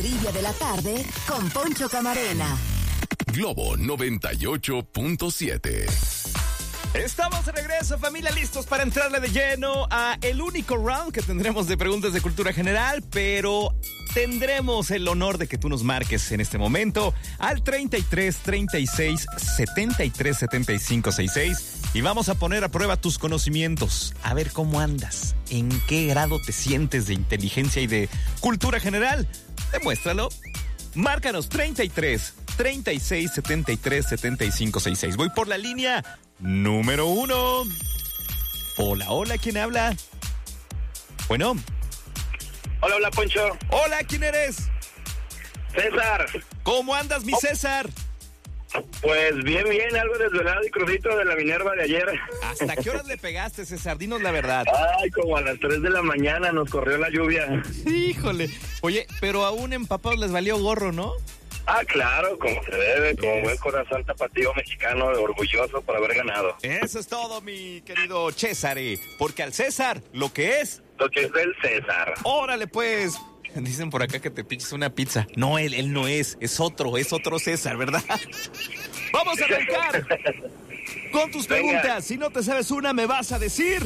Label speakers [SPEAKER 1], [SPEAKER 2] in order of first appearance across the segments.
[SPEAKER 1] trivia de la tarde con Poncho Camarena.
[SPEAKER 2] Globo 98.7.
[SPEAKER 3] Estamos de regreso, familia, listos para entrarle de lleno a el único round que tendremos de preguntas de cultura general, pero tendremos el honor de que tú nos marques en este momento al 33 36 73 75 66 y vamos a poner a prueba tus conocimientos, a ver cómo andas, en qué grado te sientes de inteligencia y de cultura general. Demuéstralo. Márcanos 33 36 73 75 66. Voy por la línea número 1. Hola, hola, ¿quién habla? Bueno.
[SPEAKER 4] Hola, hola, Poncho.
[SPEAKER 3] Hola, ¿quién eres?
[SPEAKER 4] César.
[SPEAKER 3] ¿Cómo andas, mi César?
[SPEAKER 4] Pues bien, algo desvelado y crudito de la Minerva de ayer.
[SPEAKER 3] ¿Hasta qué horas le pegaste, César? Dinos la verdad.
[SPEAKER 4] Ay, como a las 3 de la mañana nos corrió la lluvia.
[SPEAKER 3] Híjole. Oye, pero aún empapados les valió gorro, ¿no?
[SPEAKER 4] Ah, claro, como se debe, como buen corazón tapatío mexicano, orgulloso por haber ganado.
[SPEAKER 3] Eso es todo, mi querido César, porque al César lo que es
[SPEAKER 4] del César.
[SPEAKER 3] Órale, pues. Dicen por acá que te piches una pizza. No, él no es otro César, ¿verdad? Vamos a arrancar con tus preguntas. Si no te sabes una, me vas a decir.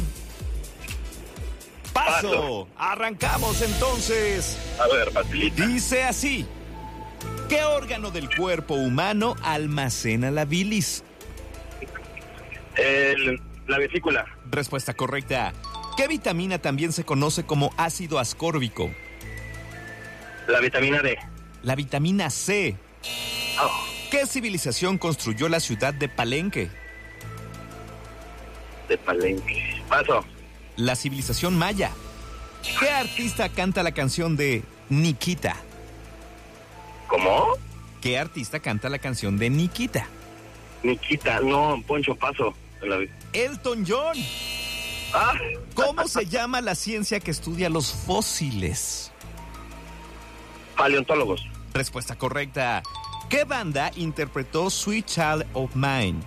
[SPEAKER 3] Paso. Arrancamos entonces.
[SPEAKER 4] A ver, facilita.
[SPEAKER 3] Dice así. ¿Qué órgano del cuerpo humano almacena la bilis?
[SPEAKER 4] La vesícula.
[SPEAKER 3] Respuesta correcta. ¿Qué vitamina también se conoce como ácido ascórbico?
[SPEAKER 4] La vitamina D.
[SPEAKER 3] La vitamina C.
[SPEAKER 4] Oh.
[SPEAKER 3] ¿Qué civilización construyó la ciudad de Palenque?
[SPEAKER 4] De Palenque. Paso.
[SPEAKER 3] La civilización maya. ¿Qué artista canta la canción de Nikita?
[SPEAKER 4] ¿Cómo?
[SPEAKER 3] ¿Qué artista canta la canción de Nikita?
[SPEAKER 4] Nikita, no, Poncho, paso.
[SPEAKER 3] Elton John.
[SPEAKER 4] Ah.
[SPEAKER 3] ¿Cómo se llama la ciencia que estudia los fósiles?
[SPEAKER 4] Paleontólogos.
[SPEAKER 3] Respuesta correcta. ¿Qué banda interpretó Sweet Child of Mine?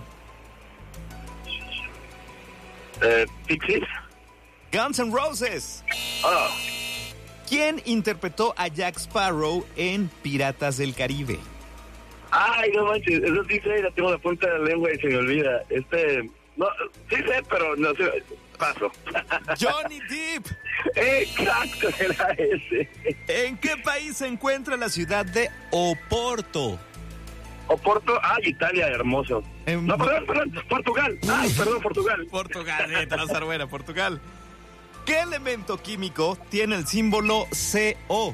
[SPEAKER 4] Pixies.
[SPEAKER 3] Guns N' Roses.
[SPEAKER 4] Oh.
[SPEAKER 3] ¿Quién interpretó a Jack Sparrow en Piratas del Caribe?
[SPEAKER 4] Ay, no manches, eso sí sé, la tengo en la punta de la lengua y se me olvida. No, sí sé, pero no sé, paso.
[SPEAKER 3] Johnny Depp.
[SPEAKER 4] Exacto, era ese.
[SPEAKER 3] ¿En qué país se encuentra la ciudad de Oporto?
[SPEAKER 4] Oporto, Italia, hermoso. No, perdón, Portugal. Ay, perdón, Portugal.
[SPEAKER 3] Portugal, te vas a dar buena, Portugal. ¿Qué elemento químico tiene el símbolo CO?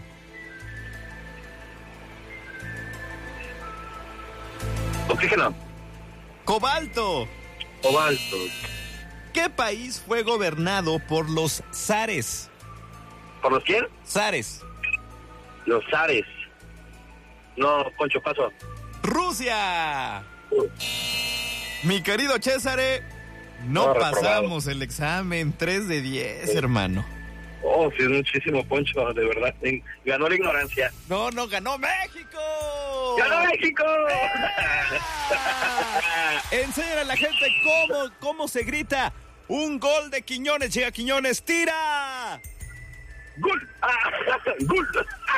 [SPEAKER 4] Oxígeno.
[SPEAKER 3] Cobalto.
[SPEAKER 4] Cobalto.
[SPEAKER 3] ¿Qué país fue gobernado por los zares?
[SPEAKER 4] ¿Por los quién?
[SPEAKER 3] Zares.
[SPEAKER 4] Los zares. No, Poncho, paso.
[SPEAKER 3] ¡Rusia! Mi querido César, no pasamos el examen. 3 de 10, hermano.
[SPEAKER 4] Oh, sí, es muchísimo, Poncho, de verdad. Ganó la ignorancia.
[SPEAKER 3] No, ganó México.
[SPEAKER 4] ¡Ganó México!
[SPEAKER 3] Enséñale a la gente cómo se grita un gol de Quiñones. Llega Quiñones, tira.
[SPEAKER 4] ¡Gol! ¡Gol!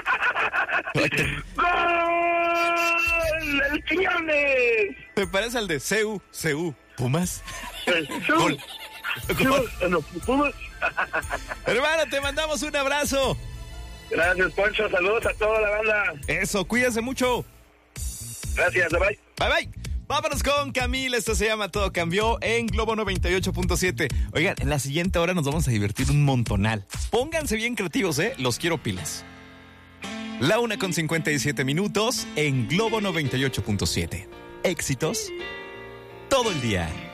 [SPEAKER 4] ¡Gol! ¡El Quiñones!
[SPEAKER 3] ¿Te parece al de CU, Pumas?
[SPEAKER 4] ¡Gol! No, Pumas.
[SPEAKER 3] Hermano, te mandamos un abrazo.
[SPEAKER 4] Gracias, Poncho. Saludos a toda la banda.
[SPEAKER 3] Eso, cuídense mucho.
[SPEAKER 4] Gracias, bye.
[SPEAKER 3] Bye. Vámonos con Camila, esto se llama Todo Cambió en Globo 98.7. Oigan, en la siguiente hora nos vamos a divertir un montonal. Pónganse bien creativos, los quiero pilas. La 1:57 en Globo 98.7. Éxitos todo el día.